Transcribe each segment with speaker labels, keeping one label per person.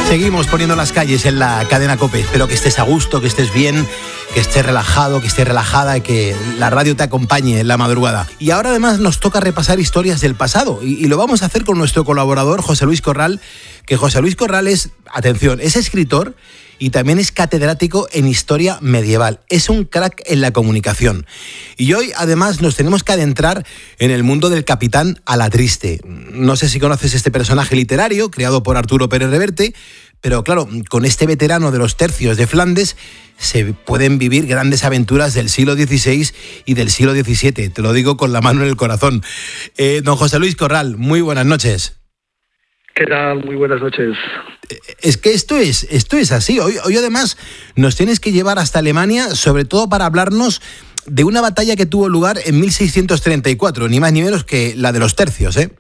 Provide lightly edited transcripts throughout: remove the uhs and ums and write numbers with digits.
Speaker 1: Seguimos poniendo las calles en la cadena COPE. Espero que estés a gusto, que estés bien, que estés relajado, que estés relajada y que la radio te acompañe en la madrugada. Y ahora además nos toca repasar historias del pasado y lo vamos a hacer con nuestro colaborador José Luis Corral, que José Luis Corral es, atención, es escritor y también es catedrático en historia medieval. Es un crack en la comunicación. Y hoy, además, nos tenemos que adentrar en el mundo del capitán Alatriste. No sé si conoces este personaje literario, creado por Arturo Pérez Reverte, pero claro, con este veterano de los tercios de Flandes se pueden vivir grandes aventuras del siglo XVI y del siglo XVII. Te lo digo con la mano en el corazón. Don José Luis Corral, muy buenas noches.
Speaker 2: ¿Qué tal? Muy buenas noches.
Speaker 1: Es que esto es así. Hoy además nos tienes que llevar hasta Alemania, sobre todo para hablarnos de una batalla que tuvo lugar en 1634, ni más ni menos que la de los tercios, ¿eh?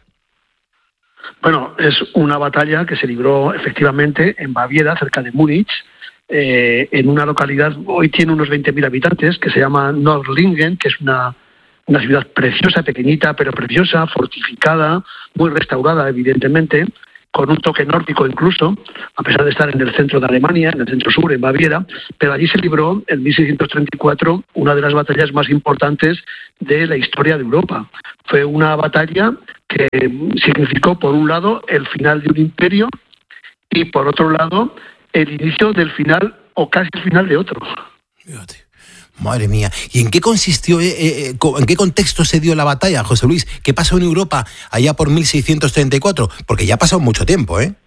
Speaker 2: Bueno, es una batalla que se libró efectivamente en Baviera, cerca de Múnich, en una localidad, hoy tiene unos 20.000 habitantes, que se llama Nördlingen, que es una ciudad preciosa, pequeñita, pero preciosa, fortificada, muy restaurada, evidentemente, con un toque nórdico incluso, a pesar de estar en el centro de Alemania, en el centro sur, en Baviera, pero allí se libró en 1634 una de las batallas más importantes de la historia de Europa. Fue una batalla que significó, por un lado, el final de un imperio y, por otro lado, el inicio del final, o casi el final de otro.
Speaker 1: Fíjate. Madre mía. ¿Y en qué consistió, en qué contexto se dio la batalla, José Luis? ¿Qué pasó en Europa allá por 1634? Porque ya ha pasado mucho tiempo, ¿eh?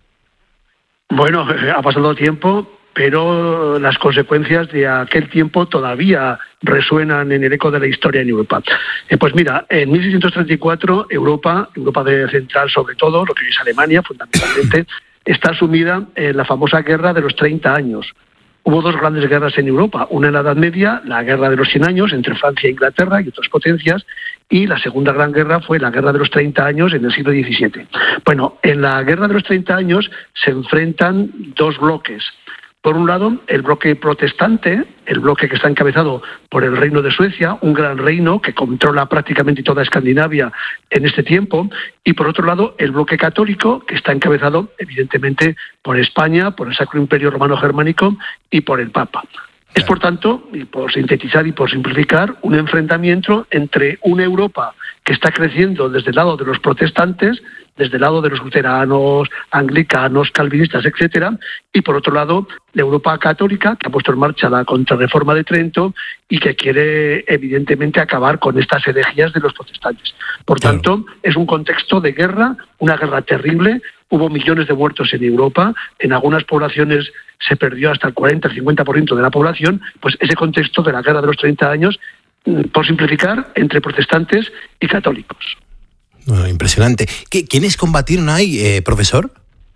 Speaker 2: Bueno, ha pasado tiempo, pero las consecuencias de aquel tiempo todavía resuenan en el eco de la historia en Europa. Pues mira, en 1634 Europa central sobre todo, lo que es Alemania fundamentalmente, está sumida en la famosa Guerra de los 30 años. Hubo dos grandes guerras en Europa, una en la Edad Media, la Guerra de los 100 años entre Francia e Inglaterra y otras potencias, y la segunda gran guerra fue la Guerra de los 30 años en el siglo XVII. Bueno, en la Guerra de los 30 años se enfrentan dos bloques. Por un lado, el bloque protestante, el bloque que está encabezado por el Reino de Suecia, un gran reino que controla prácticamente toda Escandinavia en este tiempo, y por otro lado, el bloque católico, que está encabezado evidentemente por España, por el Sacro Imperio Romano Germánico y por el Papa. Es, por tanto, y por sintetizar y por simplificar, un enfrentamiento entre una Europa que está creciendo desde el lado de los protestantes, desde el lado de los luteranos, anglicanos, calvinistas, etcétera, y por otro lado, la Europa católica, que ha puesto en marcha la Contrarreforma de Trento y que quiere, evidentemente, acabar con estas herejías de los protestantes. Por tanto, es un contexto de guerra, una guerra terrible. Hubo millones de muertos en Europa, en algunas poblaciones se perdió hasta el 40-50% de la población, pues ese contexto de la Guerra de los 30 años, por simplificar, entre protestantes y católicos.
Speaker 1: Bueno, impresionante. ¿Quiénes combatieron ahí, profesor?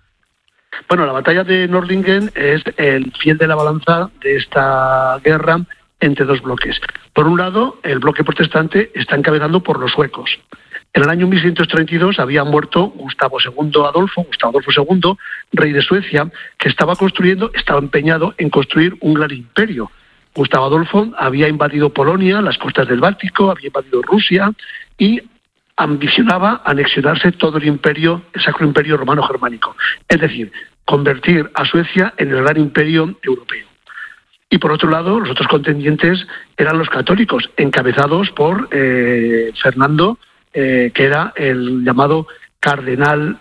Speaker 2: Bueno, la batalla de Nördlingen es el fiel de la balanza de esta guerra entre dos bloques. Por un lado, el bloque protestante está encabezado por los suecos. En el año 1632 había muerto Gustavo Adolfo II, rey de Suecia, que estaba empeñado en construir un gran imperio. Gustavo Adolfo había invadido Polonia, las costas del Báltico, había invadido Rusia y ambicionaba anexionarse todo el Sacro Imperio Romano Germánico. Es decir, convertir a Suecia en el gran imperio europeo. Y por otro lado, los otros contendientes eran los católicos, encabezados por Fernando, que era el llamado cardenal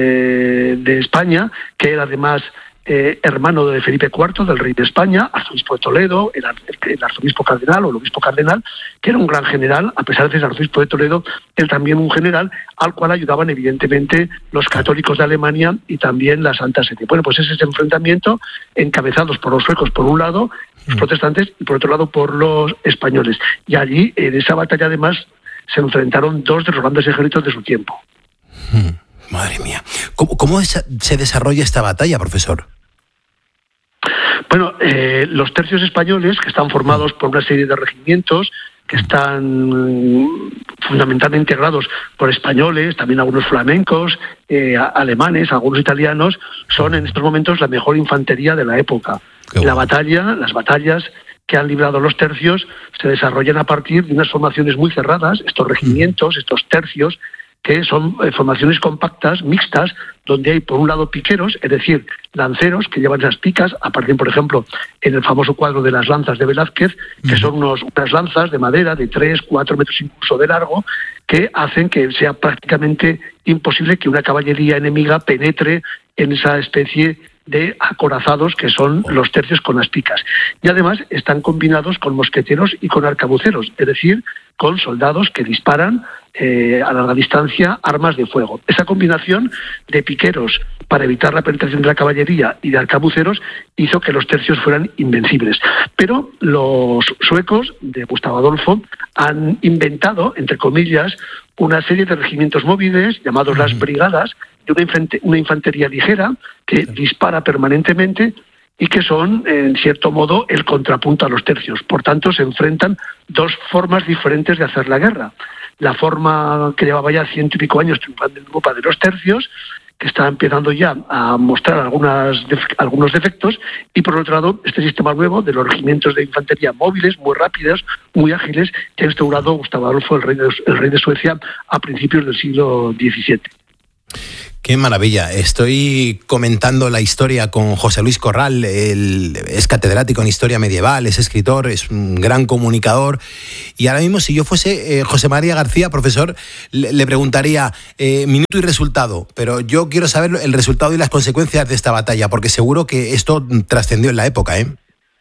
Speaker 2: de España, que era además hermano de Felipe IV, del rey de España, arzobispo de Toledo, el arzobispo cardenal o el obispo cardenal, que era un gran general, a pesar de ser arzobispo de Toledo, él también un general, al cual ayudaban evidentemente los católicos de Alemania y también la Santa Sede. Bueno, pues ese es el enfrentamiento, encabezados por los suecos por un lado, los protestantes, y por otro lado por los españoles. Y allí, en esa batalla además, se enfrentaron dos de los grandes ejércitos de su tiempo.
Speaker 1: Madre mía. ¿Cómo se desarrolla esta batalla, profesor?
Speaker 2: Bueno, los tercios españoles, que están formados por una serie de regimientos, que están fundamentalmente integrados por españoles, también algunos flamencos, alemanes, algunos italianos, son en estos momentos la mejor infantería de la época. Las batallas que han librado los tercios se desarrollan a partir de unas formaciones muy cerradas. Estos regimientos, estos tercios, que son formaciones compactas, mixtas, donde hay por un lado piqueros, es decir, lanceros que llevan esas picas, aparecen por ejemplo en el famoso cuadro de las lanzas de Velázquez, que son unas lanzas de madera de 3, 4 metros incluso de largo, que hacen que sea prácticamente imposible que una caballería enemiga penetre en esa especie de acorazados que son los tercios con las picas. Y además están combinados con mosqueteros y con arcabuceros, es decir, con soldados que disparan a larga distancia armas de fuego. Esa combinación de piqueros para evitar la penetración de la caballería y de arcabuceros hizo que los tercios fueran invencibles. Pero los suecos de Gustavo Adolfo han inventado, entre comillas, una serie de regimientos móviles llamados las brigadas, de una infantería ligera que dispara permanentemente y que son, en cierto modo, el contrapunto a los tercios. Por tanto, se enfrentan dos formas diferentes de hacer la guerra. La forma que llevaba ya 100 y pico años triunfando en Europa de los tercios, que está empezando ya a mostrar algunos defectos, y por otro lado, este sistema nuevo de los regimientos de infantería móviles, muy rápidos, muy ágiles, que ha instaurado Gustavo Adolfo, el rey de Suecia, a principios del siglo XVII.
Speaker 1: Qué maravilla. Estoy comentando la historia con José Luis Corral. Él es catedrático en historia medieval, es escritor, es un gran comunicador. Y ahora mismo, si yo fuese José María García, profesor, le preguntaría minuto y resultado. Pero yo quiero saber el resultado y las consecuencias de esta batalla, porque seguro que esto trascendió en la época, ¿eh?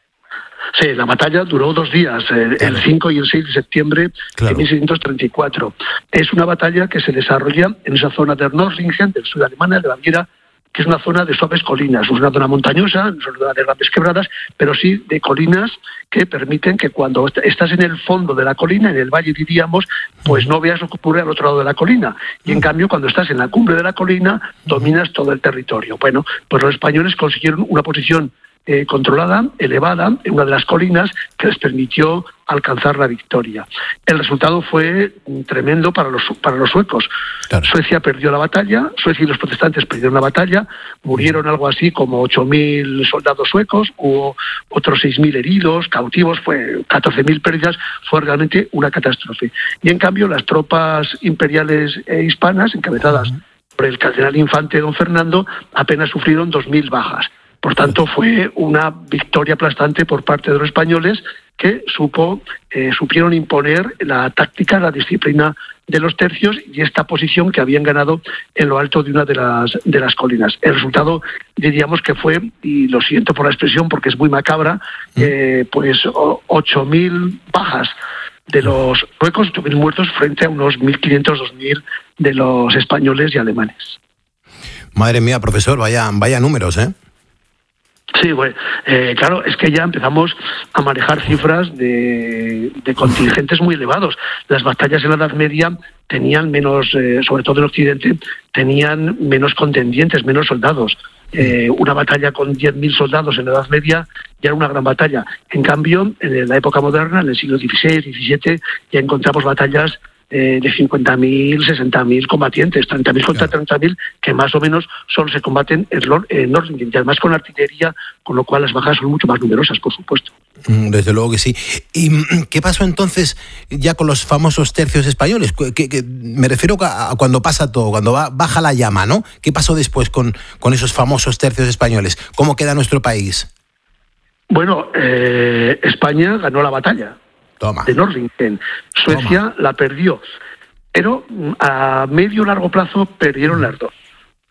Speaker 2: Sí, la batalla duró 2 días, el 5 y el 6 de septiembre de 1634. Es una batalla que se desarrolla en esa zona de Nordlingen, del sur de Alemania, de Baviera, que es una zona de suaves colinas. Es una zona montañosa, no es una zona de grandes quebradas, pero sí de colinas que permiten que cuando estás en el fondo de la colina, en el valle diríamos, pues no veas lo que ocurre al otro lado de la colina. Y en cambio, cuando estás en la cumbre de la colina, dominas todo el territorio. Bueno, pues los españoles consiguieron una posición controlada, elevada, en una de las colinas que les permitió alcanzar la victoria. El resultado fue tremendo para los suecos. Claro. Suecia perdió la batalla, Suecia y los protestantes perdieron la batalla, murieron algo así como 8.000 soldados suecos, hubo otros 6.000 heridos, cautivos, fue 14.000 pérdidas, fue realmente una catástrofe. Y en cambio las tropas imperiales hispanas, encabezadas por el cardenal infante don Fernando, apenas sufrieron 2.000 bajas. Por tanto, fue una victoria aplastante por parte de los españoles que supieron imponer la táctica, la disciplina de los tercios y esta posición que habían ganado en lo alto de una de las colinas. El resultado, diríamos que fue, y lo siento por la expresión porque es muy macabra, pues 8.000 bajas de los suecos, 8.000 muertos frente a unos 1.500, 2.000 de los españoles y alemanes.
Speaker 1: Madre mía, profesor, vaya números, ¿eh?
Speaker 2: Sí, bueno, claro, es que ya empezamos a manejar cifras de contingentes muy elevados. Las batallas en la Edad Media tenían menos, sobre todo en Occidente, tenían menos contendientes, menos soldados. Una batalla con 10.000 soldados en la Edad Media ya era una gran batalla. En cambio, en la época moderna, en el siglo XVI, XVII, ya encontramos batallas de 50.000, 60.000 combatientes, 30.000 contra 30.000, que más o menos solo se combaten en Nordlingen, y además con artillería, con lo cual las bajas son mucho más numerosas, por supuesto.
Speaker 1: Desde luego que sí. ¿Y qué pasó entonces ya con los famosos tercios españoles? Que me refiero a cuando pasa todo, cuando baja la llama, ¿no? ¿Qué pasó después con esos famosos tercios españoles? ¿Cómo queda nuestro país?
Speaker 2: Bueno, España ganó la batalla.
Speaker 1: Toma.
Speaker 2: De Nordlingen. Suecia la perdió, pero a medio largo plazo perdieron las dos.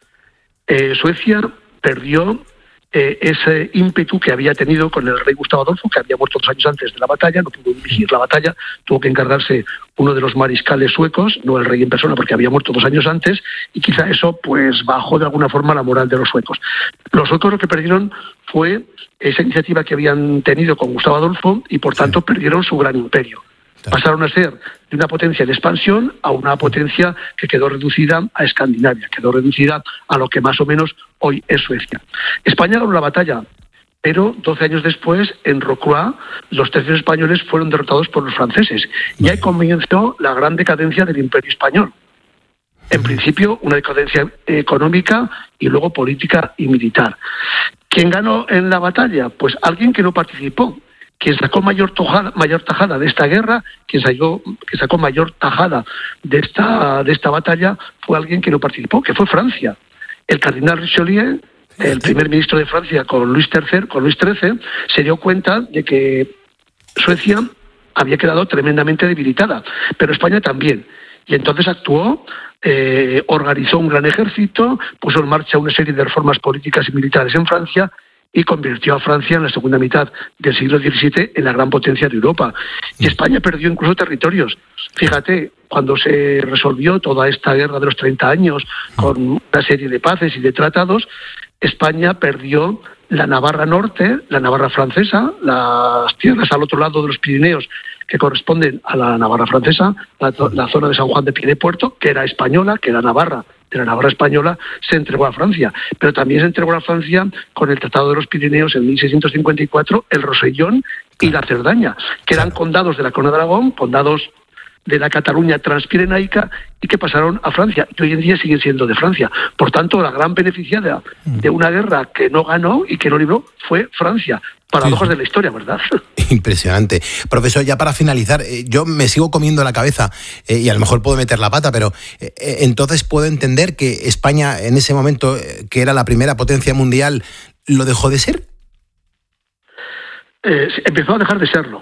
Speaker 2: Suecia perdió ese ímpetu que había tenido con el rey Gustavo Adolfo, que había muerto 2 años antes de la batalla, no pudo dirigir la batalla, tuvo que encargarse uno de los mariscales suecos, no el rey en persona, porque había muerto 2 años antes, y quizá eso pues bajó de alguna forma la moral de los suecos. Los suecos lo que perdieron fue esa iniciativa que habían tenido con Gustavo Adolfo y por tanto perdieron su gran imperio. Pasaron a ser de una potencia en expansión a una potencia que quedó reducida a Escandinavia, quedó reducida a lo que más o menos hoy es Suecia. España ganó la batalla, pero 12 años después, en Rocroi, los tercios españoles fueron derrotados por los franceses. Y ahí comenzó la gran decadencia del Imperio español. En principio, una decadencia económica y luego política y militar. ¿Quién ganó en la batalla? Pues alguien que no participó, quien sacó mayor tajada de esta guerra, quien sacó mayor tajada de esta batalla, fue alguien que no participó, que fue Francia. El cardenal Richelieu, el primer ministro de Francia con Luis XIII, se dio cuenta de que Suecia había quedado tremendamente debilitada, pero España también. Y entonces actuó, organizó un gran ejército, puso en marcha una serie de reformas políticas y militares en Francia y convirtió a Francia en la segunda mitad del siglo XVII en la gran potencia de Europa. Y España perdió incluso territorios. Fíjate, cuando se resolvió toda esta guerra de los 30 años con una serie de paces y de tratados, España perdió la Navarra norte, la Navarra francesa, las tierras al otro lado de los Pirineos que corresponden a la Navarra francesa, la zona de San Juan de Piedepuerto, que era española, que era Navarra, de la Navarra española, se entregó a Francia. Pero también se entregó a Francia con el Tratado de los Pirineos en 1654, el Rosellón y la Cerdaña, que eran condados de la Corona de Aragón, condados de la Cataluña transpirenaica y que pasaron a Francia, y hoy en día siguen siendo de Francia. Por tanto, la gran beneficiada de una guerra que no ganó y que no libró fue Francia. Paradojas de la historia, ¿verdad?
Speaker 1: Impresionante. Profesor, ya para finalizar, yo me sigo comiendo la cabeza y a lo mejor puedo meter la pata, pero entonces puedo entender que España en ese momento, que era la primera potencia mundial, ¿lo dejó de ser?
Speaker 2: Empezó a dejar de serlo.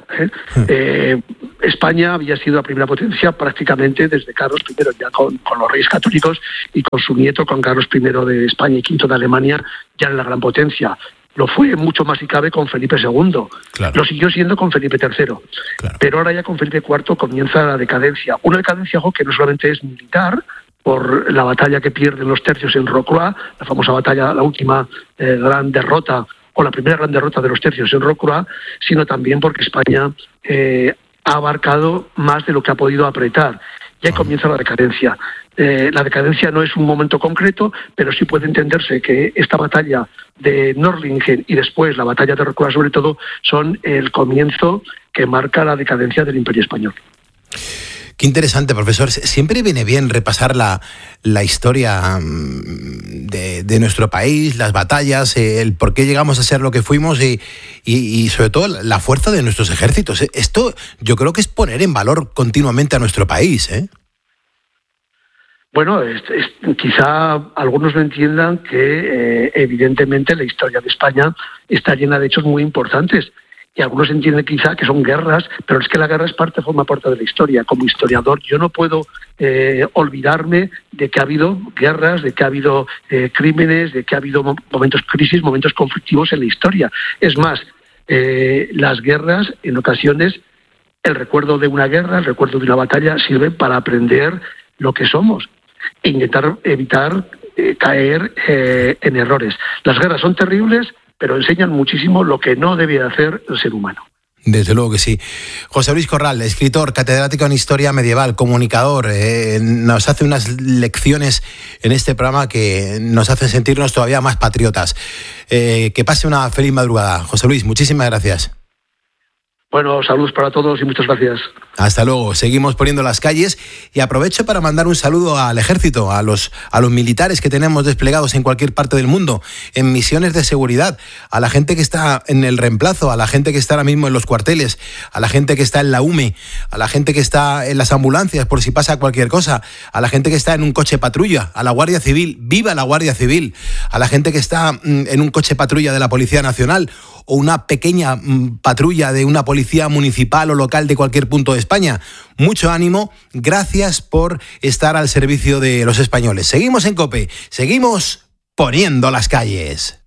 Speaker 2: España había sido la primera potencia prácticamente desde Carlos I, ya con los reyes católicos, y con su nieto, con Carlos I de España y V de Alemania, ya era la gran potencia. Lo fue mucho más si cabe con Felipe II. Claro. Lo siguió siendo con Felipe III. Claro. Pero ahora ya con Felipe IV comienza la decadencia. Una decadencia que no solamente es militar, por la batalla que pierden los tercios en Rocroi, la famosa batalla, la última gran derrota, o la primera gran derrota de los tercios en Rocroi, sino también porque España ha abarcado más de lo que ha podido apretar. Y ahí comienza la decadencia. La decadencia no es un momento concreto, pero sí puede entenderse que esta batalla de Nördlingen y después la batalla de Rocroi, sobre todo, son el comienzo que marca la decadencia del Imperio Español.
Speaker 1: Qué interesante, profesor. Siempre viene bien repasar la historia de nuestro país, las batallas, el por qué llegamos a ser lo que fuimos y sobre todo la fuerza de nuestros ejércitos. Esto yo creo que es poner en valor continuamente a nuestro país, ¿eh?
Speaker 2: Bueno, quizá algunos no entiendan que evidentemente la historia de España está llena de hechos muy importantes. Y algunos entienden quizá que son guerras, pero es que la guerra forma parte de la historia. Como historiador yo no puedo olvidarme de que ha habido guerras, de que ha habido crímenes, de que ha habido momentos crisis, momentos conflictivos en la historia. Es más, las guerras, en ocasiones, el recuerdo de una guerra, el recuerdo de una batalla, sirve para aprender lo que somos e intentar evitar caer en errores. Las guerras son terribles, pero enseñan muchísimo lo que no debe hacer el ser humano.
Speaker 1: Desde luego que sí. José Luis Corral, escritor, catedrático en Historia Medieval, comunicador, nos hace unas lecciones en este programa que nos hacen sentirnos todavía más patriotas. Que pase una feliz madrugada. José Luis, muchísimas gracias.
Speaker 2: Bueno, saludos para todos y muchas gracias.
Speaker 1: Hasta luego. Seguimos poniendo las calles y aprovecho para mandar un saludo al ejército, a los militares que tenemos desplegados en cualquier parte del mundo, en misiones de seguridad, a la gente que está en el reemplazo, a la gente que está ahora mismo en los cuarteles, a la gente que está en la UME, a la gente que está en las ambulancias por si pasa cualquier cosa, a la gente que está en un coche patrulla, a la Guardia Civil, ¡viva la Guardia Civil!, a la gente que está en un coche patrulla de la Policía Nacional o una pequeña patrulla de una policía municipal o local de cualquier punto de España. Mucho ánimo, gracias por estar al servicio de los españoles. Seguimos en COPE, seguimos poniendo las calles.